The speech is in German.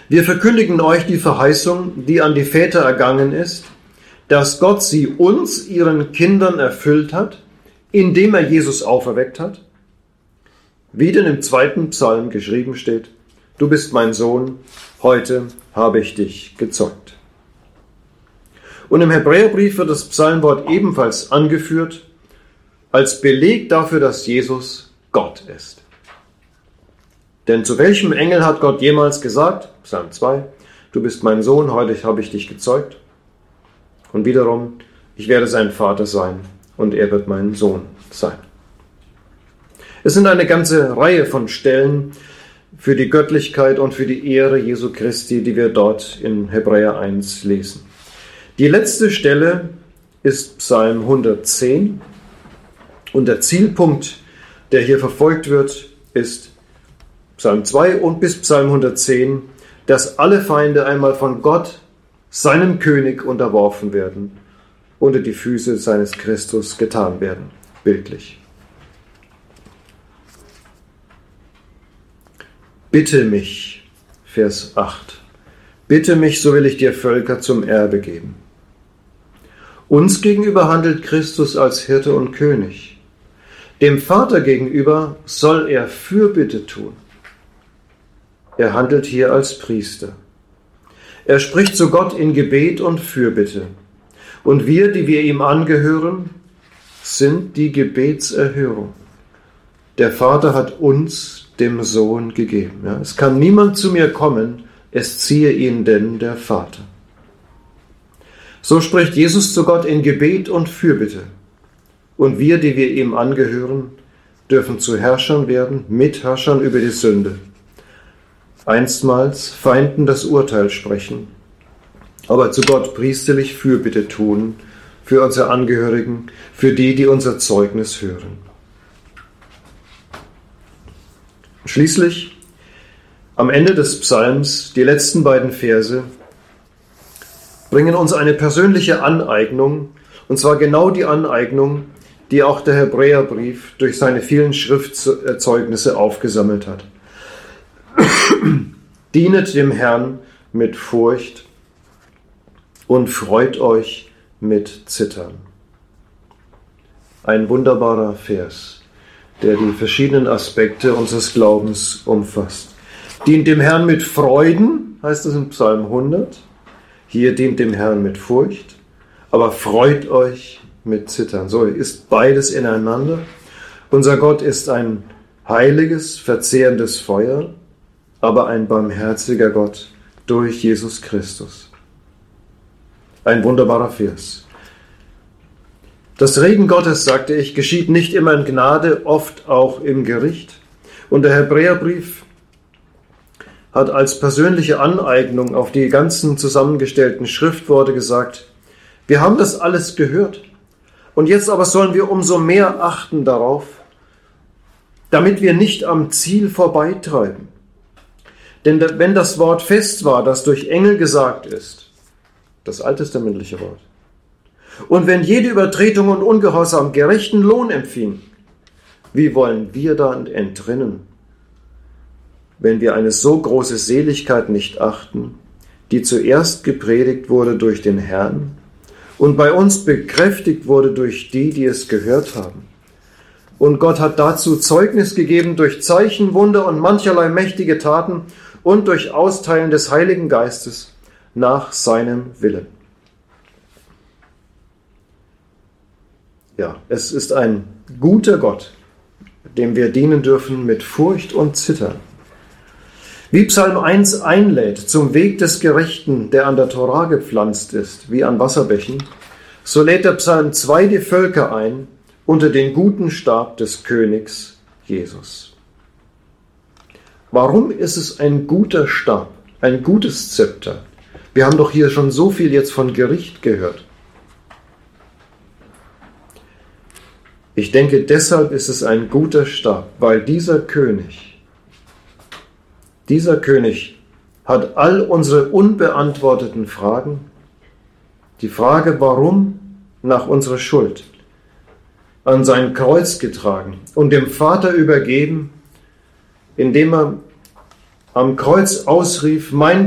Wir verkündigen euch die Verheißung, die an die Väter ergangen ist, dass Gott sie uns, ihren Kindern, erfüllt hat, indem er Jesus auferweckt hat, wie denn im 2. Psalm geschrieben steht: Du bist mein Sohn, heute habe ich dich gezeugt. Und im Hebräerbrief wird das Psalmwort ebenfalls angeführt als Beleg dafür, dass Jesus Gott ist. Denn zu welchem Engel hat Gott jemals gesagt, Psalm 2, du bist mein Sohn, heute habe ich dich gezeugt? Und wiederum, ich werde sein Vater sein und er wird mein Sohn sein. Es sind eine ganze Reihe von Stellen für die Göttlichkeit und für die Ehre Jesu Christi, die wir dort in Hebräer 1 lesen. Die letzte Stelle ist Psalm 110 und der Zielpunkt, der hier verfolgt wird, ist Psalm 2 und bis Psalm 110, dass alle Feinde einmal von Gott, seinem König, unterworfen werden, unter die Füße seines Christus getan werden, bildlich. Bitte mich, Vers 8, bitte mich, so will ich dir Völker zum Erbe geben. Uns gegenüber handelt Christus als Hirte und König. Dem Vater gegenüber soll er Fürbitte tun. Er handelt hier als Priester. Er spricht zu Gott in Gebet und Fürbitte. Und wir, die wir ihm angehören, sind die Gebetserhörung. Der Vater hat uns, dem Sohn, gegeben. Ja, es kann niemand zu mir kommen, es ziehe ihn denn der Vater. So spricht Jesus zu Gott in Gebet und Fürbitte. Und wir, die wir ihm angehören, dürfen zu Herrschern werden, Mitherrschern über die Sünde. Einstmals Feinden das Urteil sprechen, aber zu Gott priesterlich Fürbitte tun für unsere Angehörigen, für die, die unser Zeugnis hören. Schließlich, am Ende des Psalms, die letzten beiden Verse, bringen uns eine persönliche Aneignung, und zwar genau die Aneignung, die auch der Hebräerbrief durch seine vielen Schriftzeugnisse aufgesammelt hat. Dienet dem Herrn mit Furcht und freut euch mit Zittern. Ein wunderbarer Vers, der die verschiedenen Aspekte unseres Glaubens umfasst. Dient dem Herrn mit Freuden, heißt es in Psalm 100. Hier dient dem Herrn mit Furcht, aber freut euch mit Zittern. So ist beides ineinander. Unser Gott ist ein heiliges, verzehrendes Feuer, aber ein barmherziger Gott durch Jesus Christus. Ein wunderbarer Vers. Das Reden Gottes, sagte ich, geschieht nicht immer in Gnade, oft auch im Gericht. Und der Hebräerbrief hat als persönliche Aneignung auf die ganzen zusammengestellten Schriftworte gesagt, wir haben das alles gehört und jetzt aber sollen wir umso mehr achten darauf, damit wir nicht am Ziel vorbeitreiben. Denn wenn das Wort fest war, das durch Engel gesagt ist, das alttestamentliche Wort, und wenn jede Übertretung und Ungehorsam gerechten Lohn empfing, wie wollen wir dann entrinnen, wenn wir eine so große Seligkeit nicht achten, die zuerst gepredigt wurde durch den Herrn und bei uns bekräftigt wurde durch die, die es gehört haben. Und Gott hat dazu Zeugnis gegeben durch Zeichen, Wunder und mancherlei mächtige Taten und durch Austeilen des Heiligen Geistes nach seinem Willen. Ja, es ist ein guter Gott, dem wir dienen dürfen mit Furcht und Zittern. Wie Psalm 1 einlädt zum Weg des Gerechten, der an der Tora gepflanzt ist, wie an Wasserbächen, so lädt der Psalm 2 die Völker ein unter den guten Stab des Königs Jesus. Warum ist es ein guter Stab, ein gutes Zepter? Wir haben doch hier schon so viel jetzt von Gericht gehört. Ich denke, deshalb ist es ein guter Stab, weil dieser König hat all unsere unbeantworteten Fragen, die Frage, warum, nach unserer Schuld, an sein Kreuz getragen und dem Vater übergeben, indem er am Kreuz ausrief, mein